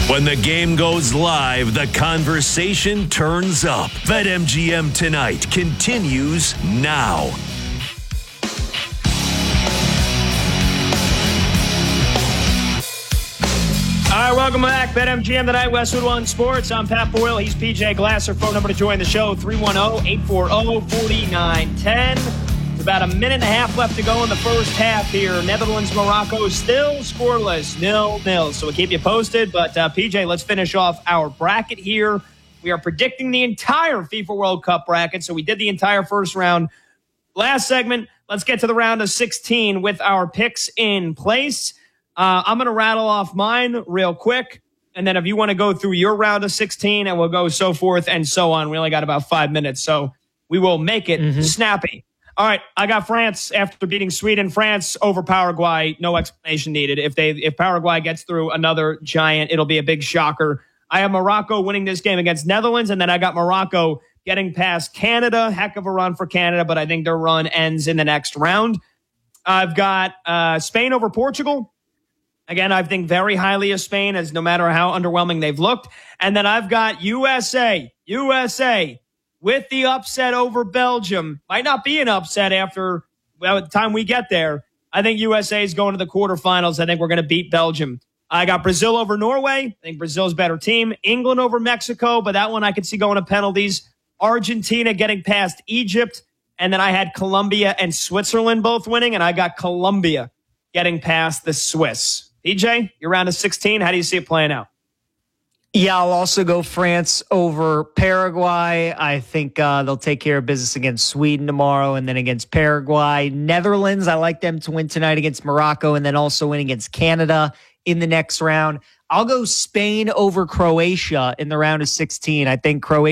When the game goes live, the conversation turns up. BetMGM Tonight continues now. All right, welcome back. BetMGM Tonight, Westwood One Sports. I'm Pat Boyle. He's PJ Glasser. Phone number to join the show, 310-840-4910. It's about a minute and a half left to go in the first half here. Netherlands, Morocco still scoreless, 0-0. So we'll keep you posted. But, PJ, let's finish off our bracket here. We are predicting the entire FIFA World Cup bracket. So we did the entire first round. Last segment, let's get to the round of 16 with our picks in place. I'm going to rattle off mine real quick. And then if you want to go through your round of 16, and we'll go so forth and so on. We only got about 5 minutes, so we will make it snappy. All right, I got France after beating Sweden. France over Paraguay, no explanation needed. If Paraguay gets through another giant, it'll be a big shocker. I have Morocco winning this game against Netherlands, and then I got Morocco getting past Canada. Heck of a run for Canada, but I think their run ends in the next round. I've got Spain over Portugal. Again, I think very highly of Spain, as no matter how underwhelming they've looked. And then I've got USA with the upset over Belgium. Might not be an upset after the time we get there. I think USA is going to the quarterfinals. I think we're going to beat Belgium. I got Brazil over Norway. I think Brazil's a better team. England over Mexico, but that one I could see going to penalties. Argentina getting past Egypt. And then I had Colombia and Switzerland both winning, and I got Colombia getting past the Swiss. EJ, your round of 16. How do you see it playing out? Yeah, I'll also go France over Paraguay. I think they'll take care of business against Sweden tomorrow and then against Paraguay. Netherlands, I like them to win tonight against Morocco and then also win against Canada in the next round. I'll go Spain over Croatia in the round of 16. I think Croatia